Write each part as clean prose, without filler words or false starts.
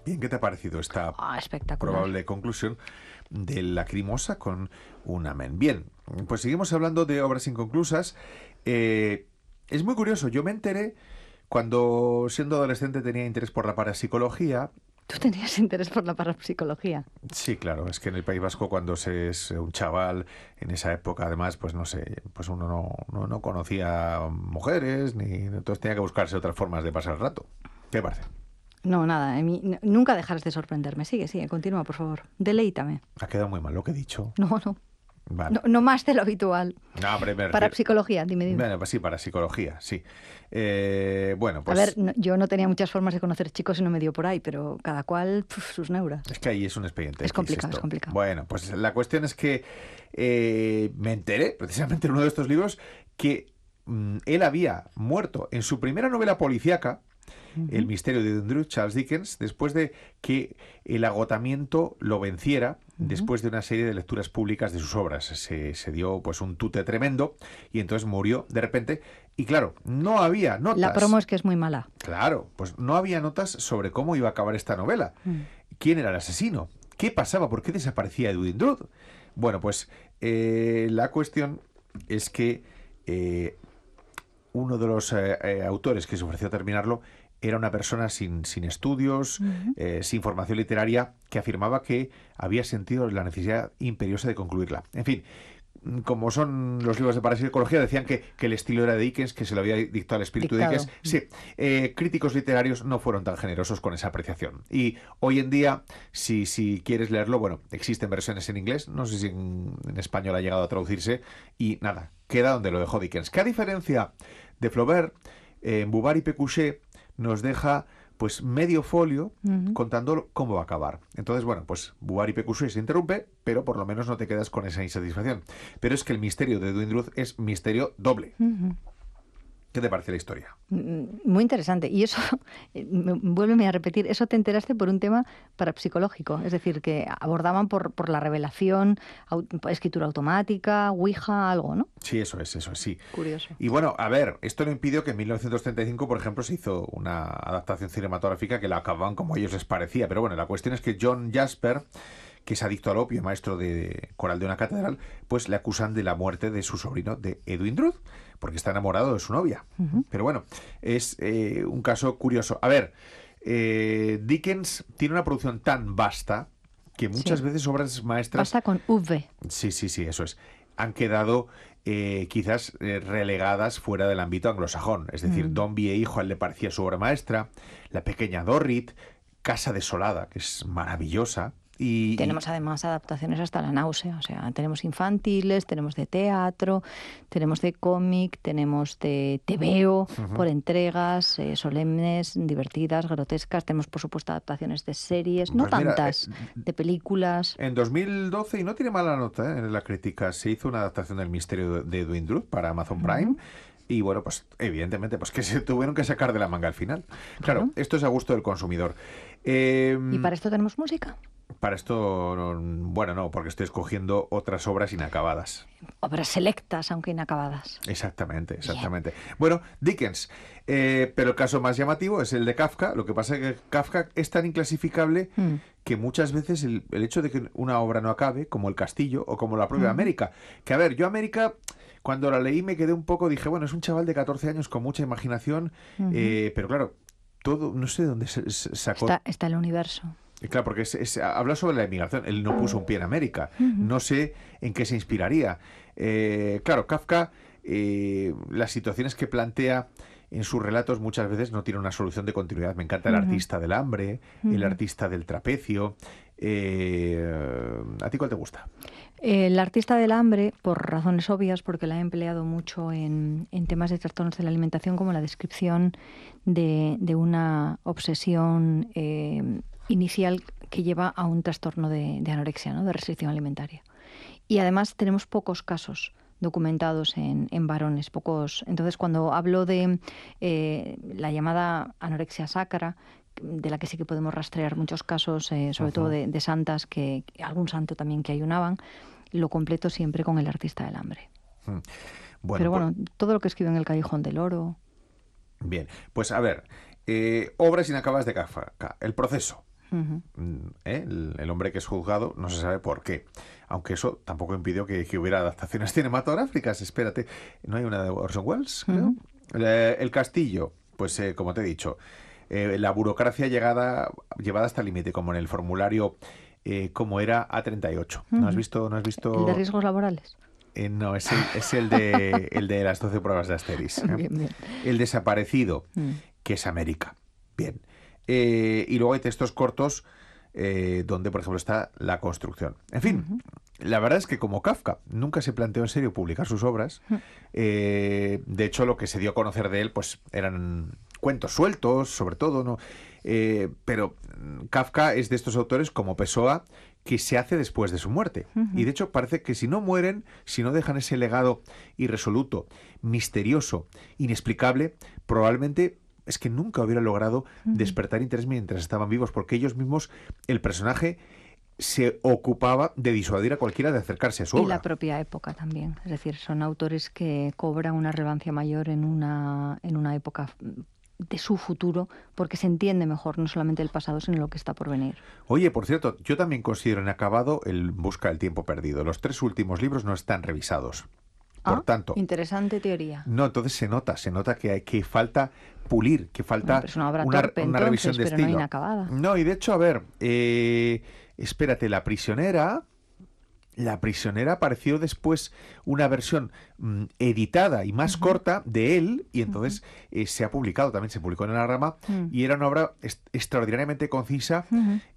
Bien, ¿qué te ha parecido esta Espectacular. probable conclusión de Lacrimosa con un amén? Bien, pues seguimos hablando de obras inconclusas. Es muy curioso, yo me enteré cuando siendo adolescente tenía interés por la parapsicología. ¿Tú tenías interés por la parapsicología? Sí, claro, es que en el País Vasco cuando se es un chaval, en esa época además, pues no sé, pues uno no conocía mujeres, ni entonces tenía que buscarse otras formas de pasar el rato. ¿Qué parece? No, nada, nunca dejarás de sorprenderme. Sigue, continúa, por favor. Deleítame. Ha quedado muy mal lo que he dicho. No, no. Vale. No más de lo habitual. No, hombre, me refiero... Parapsicología, dime. Bueno, pues sí, parapsicología, sí. Bueno, A pues... ver, yo no tenía muchas formas de conocer chicos y no me dio por ahí, pero cada cual sus neuras. Es que ahí es un expediente. Es complicado, es complicado. Bueno, pues la cuestión es que me enteré, precisamente en uno de estos libros, que él había muerto en su primera novela policíaca, El misterio de Edwin Drood, Charles Dickens, después de que el agotamiento lo venciera, después de una serie de lecturas públicas de sus obras. Se dio pues un tute tremendo y entonces murió de repente. Y claro, no había notas. La promo es que es muy mala. Claro, pues no había notas sobre cómo iba a acabar esta novela. ¿Quién era el asesino? ¿Qué pasaba? ¿Por qué desaparecía Edwin Drood? Bueno, pues la cuestión es que uno de los autores que se ofreció a terminarlo era una persona sin estudios, sin formación literaria, que afirmaba que había sentido la necesidad imperiosa de concluirla. En fin, como son los libros de parapsicología, decían que el estilo era de Dickens, que se lo había dictado el espíritu de Dickens. Sí, críticos literarios no fueron tan generosos con esa apreciación. Y hoy en día, si quieres leerlo, bueno, existen versiones en inglés, no sé si en español ha llegado a traducirse, y nada, queda donde lo dejó Dickens. Que a diferencia de Flaubert, en Bouvard y Pécuchet nos deja pues medio folio contando cómo va a acabar. Entonces, bueno, pues Bouvard y Pécuchet se interrumpe, pero por lo menos no te quedas con esa insatisfacción. Pero es que el misterio de Edwin Drood es misterio doble. ¿Qué te parece la historia? Muy interesante. Y eso, vuélveme a repetir, eso te enteraste por un tema parapsicológico. Es decir, que abordaban por la revelación, escritura automática, Ouija, algo, ¿no? Sí, eso es, sí. Curioso. Y bueno, a ver, esto no impidió que en 1935, por ejemplo, se hizo una adaptación cinematográfica que la acababan como a ellos les parecía. Pero bueno, la cuestión es que John Jasper, que es adicto al opio, maestro de coral de una catedral, pues le acusan de la muerte de su sobrino, de Edwin Drood, porque está enamorado de su novia. Pero bueno, es un caso curioso. A ver, Dickens tiene una producción tan vasta que muchas veces obras maestras... Basta con V. Sí, eso es. Han quedado quizás relegadas fuera del ámbito anglosajón. Es decir, Dombey e hijo, a él le parecía su obra maestra. La pequeña Dorrit, Casa desolada, que es maravillosa. Tenemos además adaptaciones hasta la náusea, o sea, tenemos infantiles, tenemos de teatro, tenemos de cómic, tenemos de TVO, por entregas, solemnes, divertidas, grotescas, tenemos por supuesto adaptaciones de series, no pues tantas, de películas. En 2012, y no tiene mala nota en la crítica, se hizo una adaptación del misterio de Edwin Drood para Amazon Prime. Y bueno, pues evidentemente, pues que se tuvieron que sacar de la manga al final. Claro, esto es a gusto del consumidor. ¿Y para esto tenemos música? Para esto, bueno, no, porque estoy escogiendo otras obras inacabadas. Obras selectas, aunque inacabadas. Exactamente. Bien. Bueno, Dickens. Pero el caso más llamativo es el de Kafka. Lo que pasa es que Kafka es tan inclasificable que muchas veces el hecho de que una obra no acabe, como El Castillo o como la propia América, que a ver, yo América... Cuando la leí me quedé un poco, dije, bueno, es un chaval de 14 años con mucha imaginación, pero claro, todo, no sé de dónde se sacó... Está el universo. Claro, porque habla sobre la inmigración. Él no puso un pie en América. No sé en qué se inspiraría. Claro, Kafka, las situaciones que plantea en sus relatos muchas veces no tienen una solución de continuidad. Me encanta el artista del hambre, el artista del trapecio. ¿A ti cuál te gusta? El artista del hambre, por razones obvias, porque la he empleado mucho en temas de trastornos de la alimentación, como la descripción de una obsesión inicial que lleva a un trastorno de anorexia, ¿no? De restricción alimentaria. Y además tenemos pocos casos documentados en varones, pocos. Entonces, cuando hablo de la llamada anorexia sacra, de la que sí que podemos rastrear muchos casos, sobre todo de santas, que algún santo también que ayunaban, lo completo siempre con el artista del hambre. Bueno, pero bueno, todo lo que escribe en El Callejón del Oro. Bien, pues a ver, obras inacabadas de Kafka, El proceso. El hombre que es juzgado no se sabe por qué. Aunque eso tampoco impidió que hubiera adaptaciones cinematográficas. Espérate, ¿no hay una de Orson Welles, creo? El castillo, pues como te he dicho, la burocracia llevada hasta el límite, como en el formulario como era A38. ¿No has visto? ¿El de riesgos laborales? No, es el de las 12 pruebas de Asterix. Bien, bien. El desaparecido, que es América. Bien. Y luego hay textos cortos donde, por ejemplo, está la construcción. En fin, la verdad es que como Kafka nunca se planteó en serio publicar sus obras. De hecho, lo que se dio a conocer de él pues eran cuentos sueltos, sobre todo, ¿no? Pero Kafka es de estos autores como Pessoa, que se hace después de su muerte. Y de hecho parece que si no mueren, si no dejan ese legado irresoluto, misterioso, inexplicable, probablemente es que nunca hubiera logrado despertar interés mientras estaban vivos, porque ellos mismos, el personaje, se ocupaba de disuadir a cualquiera de acercarse a su obra. Y la propia época también. Es decir, son autores que cobran una relevancia mayor en una época de su futuro, porque se entiende mejor no solamente el pasado, sino lo que está por venir. Oye, por cierto, yo también considero inacabado el Busca del tiempo perdido. Los 3 últimos libros no están revisados. Por tanto, interesante teoría. No, entonces se nota que falta pulir, que falta es una obra torpe, una revisión de pero estilo. no inacabada. No, y de hecho, a ver, espérate, La prisionera apareció después una versión editada y más corta de él, y entonces se ha publicado, también se publicó en Anagrama, y era una obra extraordinariamente concisa,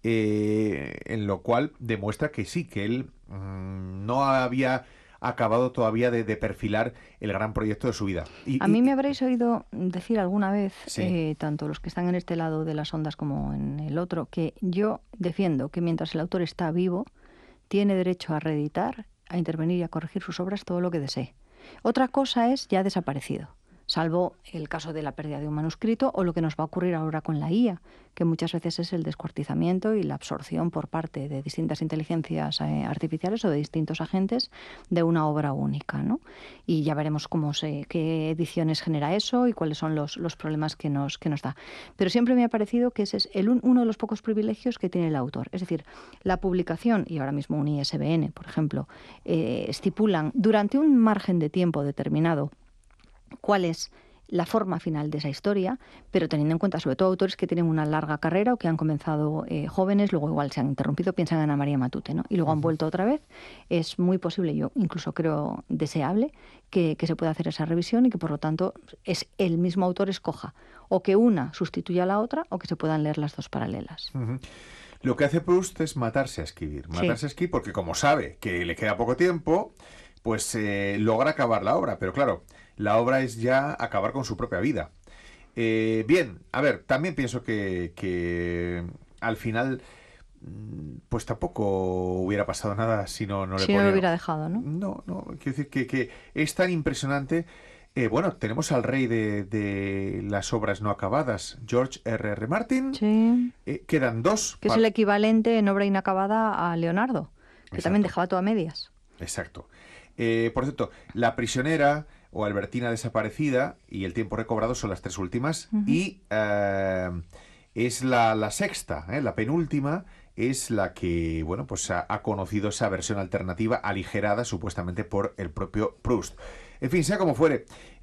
en lo cual demuestra que sí, que él no había acabado todavía de perfilar el gran proyecto de su vida. A mí me habréis oído decir alguna vez, sí. Tanto los que están en este lado de las ondas como en el otro, que yo defiendo que mientras el autor está vivo, tiene derecho a reeditar, a intervenir y a corregir sus obras todo lo que desee. Otra cosa es ya desaparecido, salvo el caso de la pérdida de un manuscrito o lo que nos va a ocurrir ahora con la IA, que muchas veces es el descuartizamiento y la absorción por parte de distintas inteligencias artificiales o de distintos agentes de una obra única, ¿no? Y ya veremos qué ediciones genera eso y cuáles son los problemas que nos da. Pero siempre me ha parecido que ese es uno de los pocos privilegios que tiene el autor. Es decir, la publicación, y ahora mismo un ISBN, por ejemplo, estipulan durante un margen de tiempo determinado cuál es la forma final de esa historia, pero teniendo en cuenta sobre todo autores que tienen una larga carrera o que han comenzado jóvenes, luego igual se han interrumpido, piensan en Ana María Matute, ¿no? Y luego han vuelto otra vez. Es muy posible, yo incluso creo deseable, que se pueda hacer esa revisión y que por lo tanto el mismo autor escoja o que una sustituya a la otra o que se puedan leer las dos paralelas. Lo que hace Proust es matarse a escribir. Matarse a escribir porque como sabe que le queda poco tiempo, pues logra acabar la obra. Pero claro, la obra es ya acabar con su propia vida. Bien, a ver, también pienso que al final pues tampoco hubiera pasado nada si no le no lo hubiera dejado, ¿no? No, quiero decir que es tan impresionante. Bueno, tenemos al rey de las obras no acabadas, George R.R. Martin. Sí. Quedan 2. Que es el equivalente en obra inacabada a Leonardo, que también dejaba todo a medias. Exacto. Por cierto, La prisionera o Albertina desaparecida y El tiempo recobrado son las 3 últimas. Y es la sexta, la penúltima, es la que, bueno, pues ha conocido esa versión alternativa aligerada supuestamente por el propio Proust. En fin, sea como fuere,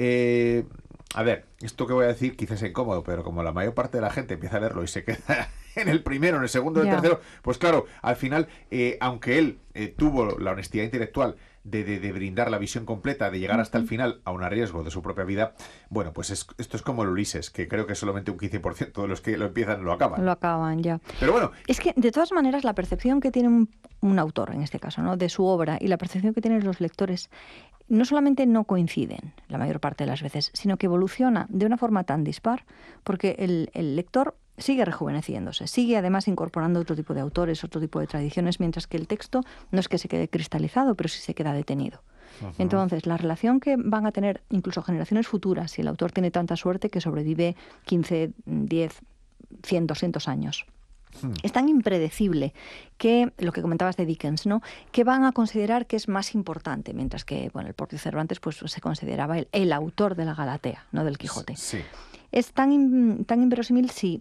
a ver, esto que voy a decir quizás es incómodo, pero como la mayor parte de la gente empieza a leerlo y se queda en el primero, en el segundo, en el tercero, pues claro, al final, aunque él tuvo la honestidad intelectual de brindar la visión completa, de llegar hasta el final, aun a riesgo de su propia vida, bueno, pues esto es como el Ulises, que creo que solamente un 15% de los que lo empiezan lo acaban. Lo acaban, ya. Pero bueno. Es que, de todas maneras, la percepción que tiene un autor, en este caso, ¿no?, de su obra, y la percepción que tienen los lectores, no solamente no coinciden la mayor parte de las veces, sino que evoluciona de una forma tan dispar, porque el lector sigue rejuveneciéndose, sigue además incorporando otro tipo de autores, otro tipo de tradiciones, mientras que el texto no es que se quede cristalizado, pero sí se queda detenido. Entonces, la relación que van a tener incluso generaciones futuras, si el autor tiene tanta suerte que sobrevive 15, 10, 100, 200 años, es tan impredecible que, lo que comentabas de Dickens, ¿no?, que van a considerar que es más importante, mientras que, bueno, el propio Cervantes pues se consideraba el autor de la Galatea, no del Quijote. Sí. Es tan inverosímil si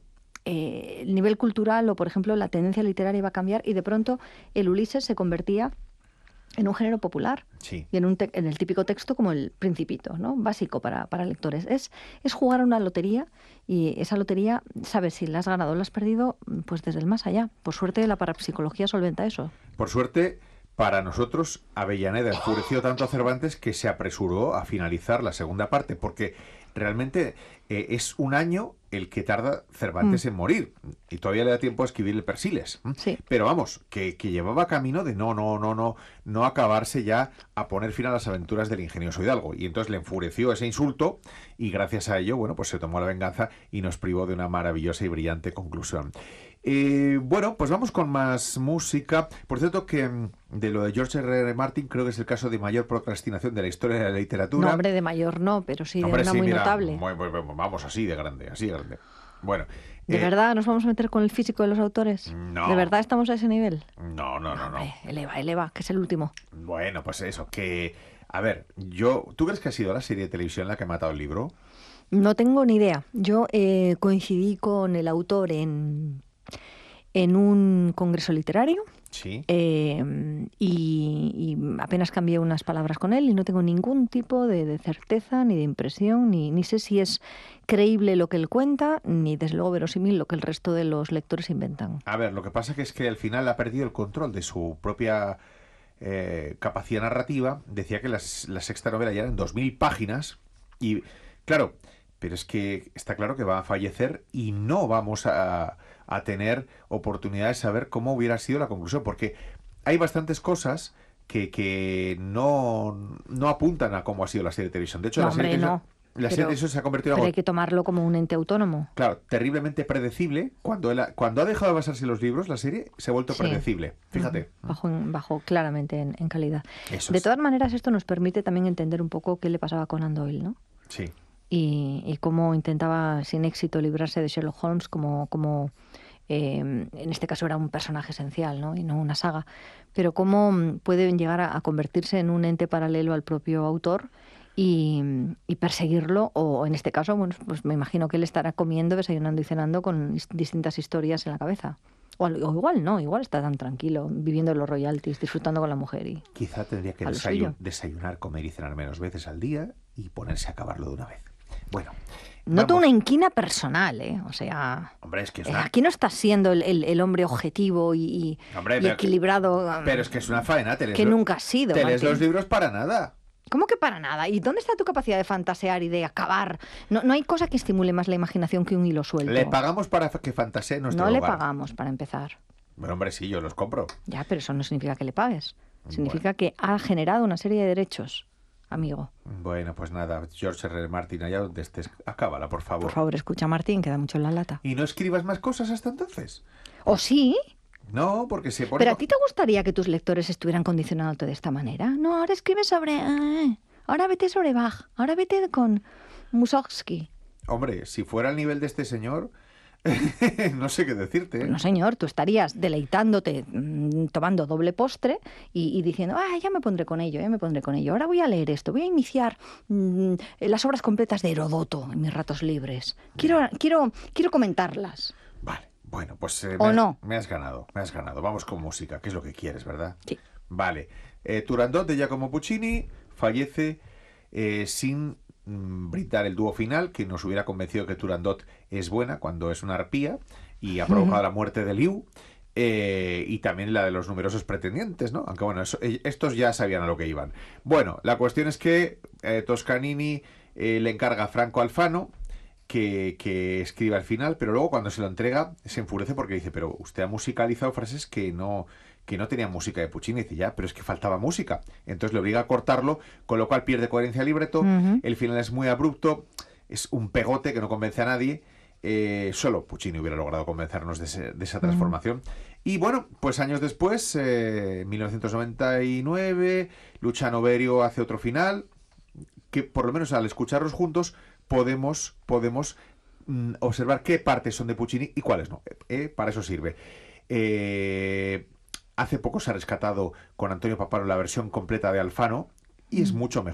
el nivel cultural o, por ejemplo, la tendencia literaria iba a cambiar y de pronto el Ulises se convertía en un género popular Sí. y en el típico texto como el Principito, ¿no? Básico para lectores. Es jugar a una lotería y esa lotería, sabes, si la has ganado o la has perdido, pues desde el más allá. Por suerte la parapsicología solventa eso. Por suerte, para nosotros, Avellaneda enfureció tanto a Cervantes que se apresuró a finalizar la segunda parte, porque realmente es un año el que tarda Cervantes en morir, y todavía le da tiempo a escribir el Persiles. Sí. Pero vamos, que llevaba camino de no acabarse ya a poner fin a las aventuras del ingenioso Hidalgo. Y entonces le enfureció ese insulto, y gracias a ello, bueno, pues se tomó la venganza y nos privó de una maravillosa y brillante conclusión. Bueno, pues vamos con más música. Por cierto, que de lo de George R.R. Martin creo que es el caso de mayor procrastinación de la historia de la literatura. No, hombre, de mayor no, pero sí de Hombre, una sí, muy mira, notable. vamos así de grande, así de grande. Bueno, ¿De verdad nos vamos a meter con el físico de los autores? No. ¿De verdad estamos a ese nivel? No. Hombre, eleva, que es el último. Bueno, pues eso, que... A ver, ¿tú crees que ha sido la serie de televisión la que ha matado el libro? No tengo ni idea. Yo coincidí con el autor en un congreso literario Sí. y apenas cambié unas palabras con él y no tengo ningún tipo de certeza ni de impresión, ni sé si es creíble lo que él cuenta, ni desde luego verosímil lo que el resto de los lectores inventan. A ver, lo que pasa es que al final ha perdido el control de su propia capacidad narrativa. Decía que la sexta novela ya eran 2000 páginas y, claro, pero es que está claro que va a fallecer y no vamos a tener oportunidad de saber cómo hubiera sido la conclusión, porque hay bastantes cosas que no apuntan a cómo ha sido la serie de televisión. De hecho, No, la serie de hombre, televisión, la serie de televisión se ha convertido en pero algo, hay que tomarlo como un ente autónomo. claro, terriblemente predecible. Cuando ha dejado de basarse en los libros, la serie se ha vuelto Sí. predecible. Fíjate. Bajó claramente en calidad. Eso De es. todas maneras, esto nos permite también entender un poco qué le pasaba a Conan Doyle, ¿no? Sí. Y cómo intentaba sin éxito librarse de Sherlock Holmes como en este caso era un personaje esencial, ¿no? Y no una saga, pero cómo pueden llegar a convertirse en un ente paralelo al propio autor y perseguirlo, o en este caso, bueno, pues me imagino que él estará comiendo, desayunando y cenando con distintas historias en la cabeza. O igual no, igual está tan tranquilo, viviendo en los royalties, disfrutando con la mujer y Quizá tendría que a lo suyo. desayunar, comer y cenar menos veces al día y ponerse a acabarlo de una vez. Bueno, Noto vamos. una inquina personal, ¿eh? O sea, Hombre, es que es una... aquí no estás siendo el hombre objetivo y Hombre, equilibrado pero es que es una faena. que nunca has sido, Te lees Martín. los libros para nada. ¿Cómo que para nada? ¿Y dónde está tu capacidad de fantasear y de acabar? No hay cosa que estimule más la imaginación que un hilo suelto. Le pagamos para que fantasee en nuestro No le hogar. pagamos para empezar. Bueno, hombre, sí, yo los compro. Ya, pero eso no significa que le pagues. Significa que ha generado una serie de derechos, amigo. Bueno, pues nada, George R. Martin, allá donde estés, acábala, por favor. Por favor, escucha, Martín, queda mucho en la lata. Y no escribas más cosas hasta entonces. ¿O sí? No, porque se pone... ¿Pero a ti te gustaría que tus lectores estuvieran condicionándote de esta manera? No, ahora escribe sobre... ahora vete sobre Bach. Ahora vete con Mussorgsky. Hombre, si fuera al nivel de este señor, no sé qué decirte. Pues no, señor, tú estarías deleitándote, tomando doble postre y diciendo, ya me pondré con ello, ya me pondré con ello. Ahora voy a leer esto, voy a iniciar las obras completas de Heródoto en mis ratos libres. Quiero comentarlas. Vale, bueno, pues ¿O no? me has ganado. Vamos con música, que es lo que quieres, ¿verdad? Sí. Vale. Turandot de Giacomo Puccini fallece sin brindar el dúo final, que nos hubiera convencido que Turandot es buena cuando es una arpía y ha provocado la muerte de Liu. Y también la de los numerosos pretendientes, ¿no? Aunque bueno, estos ya sabían a lo que iban. Bueno, la cuestión es que Toscanini le encarga a Franco Alfano que escriba el final, pero luego cuando se lo entrega se enfurece porque dice, pero usted ha musicalizado frases que no tenían música de Puccini. Y dice, ya, pero es que faltaba música. Entonces le obliga a cortarlo, con lo cual pierde coherencia el libreto. El final es muy abrupto, es un pegote que no convence a nadie. Solo Puccini hubiera logrado convencernos de esa transformación. Y bueno, pues años después, 1999, Luciano Berio hace otro final, que por lo menos al escucharlos juntos podemos observar qué partes son de Puccini y cuáles no. Para eso sirve. Hace poco se ha rescatado con Antonio Paparo la versión completa de Alfano y es mucho mejor.